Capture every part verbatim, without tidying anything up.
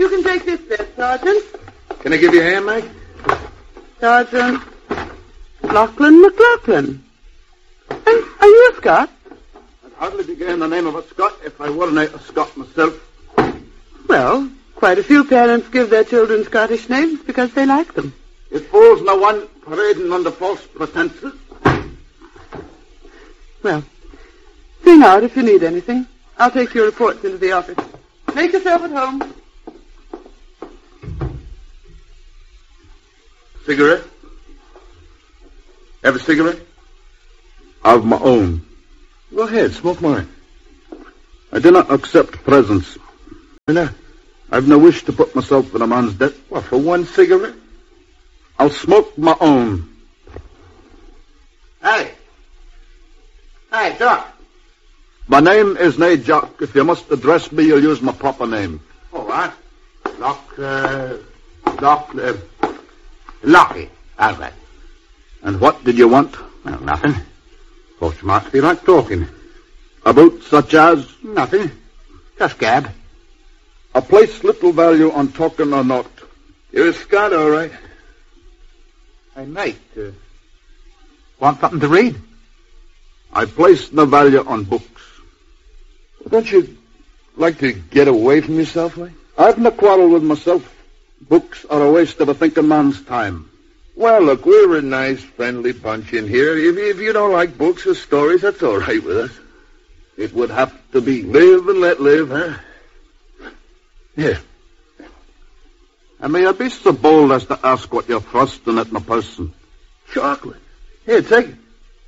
can take this there, Sergeant. Can I give you a hand, Mike? Sergeant Lachlan McLaughlin. And are you a Scot? I'd hardly be given the name of a Scot if I weren't a Scot myself. Well, quite a few parents give their children Scottish names because they like them. It fools no one parading under false pretenses. Well, sing out if you need anything. I'll take your reports into the office. Make yourself at home. Cigarette? Have a cigarette? Of my own. Go ahead, smoke mine. I do not accept presents. No, I've no wish to put myself in a man's debt. What, for one cigarette? I'll smoke my own. Hey. Hey, Doc. My name is nae Jock. If you must address me, you'll use my proper name. All right. Doc, uh... Doc, uh... Lockie. How's that? And what did you want? Well, nothing. Thought you might feel like talking. About such as? Nothing. Just gab. I place little value on talking or not. You're a Scot, all right. Hey, mate, uh, want something to read? I place no value on books. Well, don't you like to get away from yourself, like? I've no quarrel with myself. Books are a waste of a thinking man's time. Well, look, we're a nice, friendly bunch in here. If, if you don't like books or stories, that's all right with us. It would have to be. Live and let live, huh? Here. And may I be so bold as to ask what you're thrusting at my person? Chocolate. Here, take it.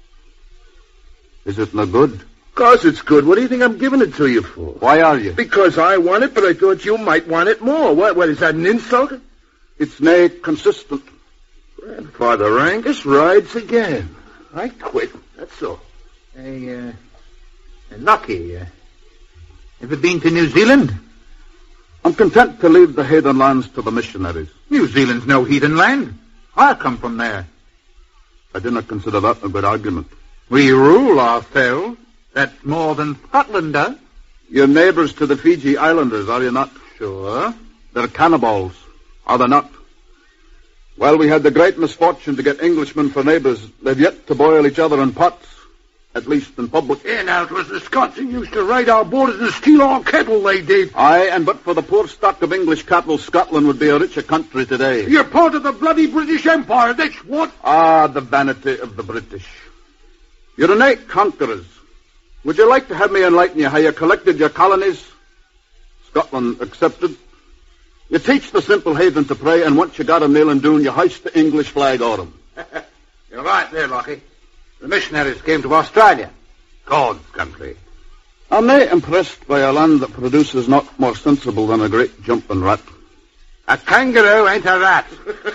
Is it no good? Of course it's good. What do you think I'm giving it to you for? Why are you? Because I want it, but I thought you might want it more. What, what is that, an insult? It's nae consistent. Grandfather Angus rides again. I quit, that's all. Hey, uh... Lucky, uh... ever been to New Zealand? I'm content to leave the heathen lands to the missionaries. New Zealand's no heathen land. I come from there. I do not consider that a good argument. We rule ourselves. That's more than Scotland does. You're neighbors to the Fiji Islanders, are you not? Sure. They're cannibals, are they not? Well, we had the great misfortune to get Englishmen for neighbors. They've yet to boil each other in pots, at least in public. Yeah, now, it was the Scots who used to raid our borders and steal our cattle, they did. Aye, and but for the poor stock of English cattle, Scotland would be a richer country today. You're part of the bloody British Empire, that's what. Ah, the vanity of the British. You're innate conquerors. Would you like to have me enlighten you how you collected your colonies? Scotland accepted. You teach the simple heathen to pray, and once you got 'em kneeling down, you hoist the English flag on 'em. You're right there, Lockie. The missionaries came to Australia. God's country. I'm nae impressed by a land that produces not more sensible than a great jumping rat. A kangaroo ain't a rat.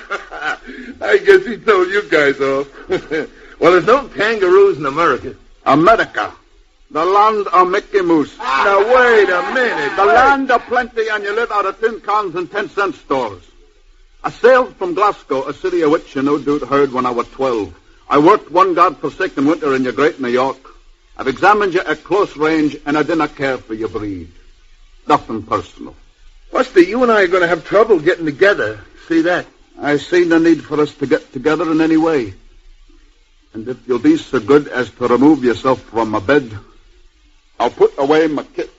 I guess he told you guys off. Well, there's no kangaroos in America. America. The land of Mickey Mouse. Now, wait a minute. The land of plenty, and you live out of tin cans and ten-cent stores. I sailed from Glasgow, a city of which you no doubt heard when I was twelve. I worked one God-forsaken winter in your great New York. I've examined you at close range, and I do not care for your breed. Nothing personal. What's the, you and I are going to have trouble getting together. See that? I see no need for us to get together in any way. And if you'll be so good as to remove yourself from my bed, I'll put away my kit.